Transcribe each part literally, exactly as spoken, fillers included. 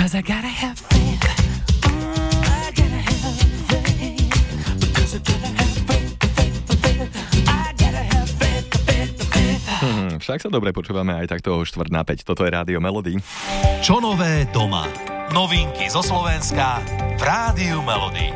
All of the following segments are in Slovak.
'Cause I gotta have faith. I gotta have faith. Because I gotta have faith, faith, faith. I gotta have faith, faith, faith. Hmm, však sa dobre počúvame aj takto o štvrť na päť. Toto je Rádio Melody. Čo nové doma? Novinky zo Slovenska v Rádiu Melody.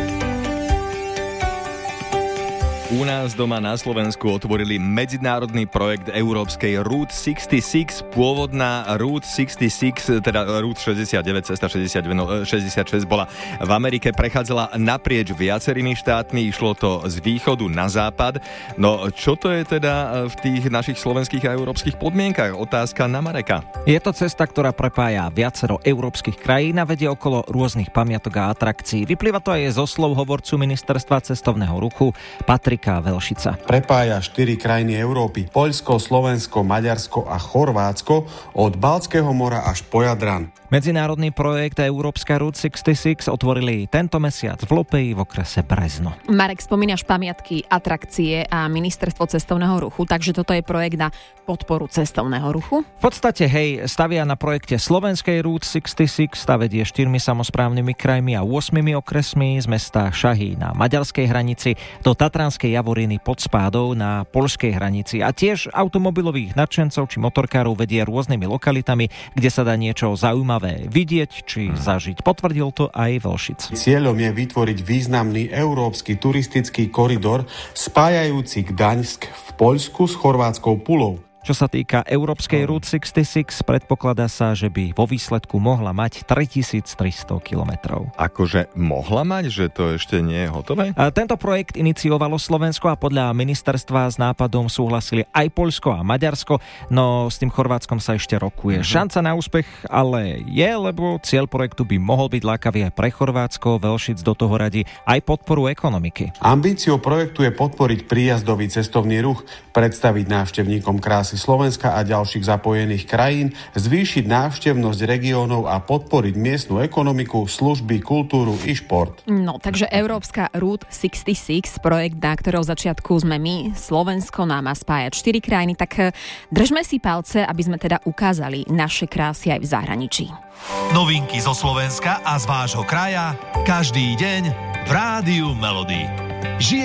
U nás doma na Slovensku otvorili medzinárodný projekt európskej Route šesťdesiatšesť. Pôvodná Route šesťdesiatšesť, teda Route šesťdesiatdeväť, cesta šesťdesiatdeväť, šesťdesiatšesť bola v Amerike, prechádzala naprieč viacerými štátmi, išlo to z východu na západ. No čo to je teda v tých našich slovenských a európskych podmienkach? Otázka na Mareka. Je to cesta, ktorá prepája viacero európskych krajín a vedie okolo rôznych pamiatok a atrakcií. Vyplýva to aj zo slov hovorcu Ministerstva cestovného ruchu Patrika Velšica. Prepája štyri krajiny Európy: Poľsko, Slovensko, Maďarsko a Chorvátsko od Baltského mora až po Jadran. Medzinárodný projekt Európska Route šesťdesiatšesť otvorili tento mesiac v Lopeji v okrese Brezno. Marek, spomínaš pamiatky, atrakcie a Ministerstvo cestovného ruchu, takže toto je projekt na podporu cestovného ruchu? V podstate, hej, stavia na projekte slovenskej Route šesťdesiatšesť, tá vedie štyrmi samosprávnymi krajmi a ôsmimi okresmi z mesta Šahy na maďarskej hranici do Tatranskej Javoriny pod Spádou na poľskej hranici a tiež automobilových nadšencov či motorkárov vedie rôznymi lokalitami, kde sa dá niečo zaujímavé vidieť či zažiť. Potvrdil to aj Velšic. Cieľom je vytvoriť významný európsky turistický koridor spájajúci Gdaňsk v Poľsku s chorvátskou Pulou. Čo sa týka európskej Route šesťdesiatšesť, predpokladá sa, že by vo výsledku mohla mať tritisíctristo kilometrov. Akože mohla mať, že to ešte nie je hotové? A tento projekt iniciovalo Slovensko a podľa ministerstva s nápadom súhlasili aj Poľsko a Maďarsko, no s tým Chorvátskom sa ešte rokuje. Mm-hmm. Šanca na úspech ale je, lebo cieľ projektu by mohol byť lákavý aj pre Chorvátsko. Velšic do toho radí aj podporu ekonomiky. Ambíciou projektu je podporiť príjazdový cestovný ruch, predstaviť návštevníkom krásy Slovenska a ďalších zapojených krajín, zvýšiť návštevnosť regiónov a podporiť miestnu ekonomiku, služby, kultúru i šport. No, takže Európska Route šesťdesiatšesť, projekt, na ktorého začiatku sme my, Slovensko, nám má spájať štyri krajiny, tak držme si palce, aby sme teda ukázali naše krásy aj v zahraničí. Novinky zo Slovenska a z vášho kraja každý deň v Rádiu Melody. Žije